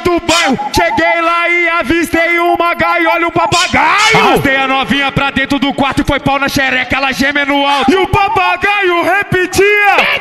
do bairro. Cheguei lá e avistei uma gaiola e um papagaio. Arrastei a novinha pra dentro do quarto e foi pau na xereca, ela geme no alto. E o papagaio repetia: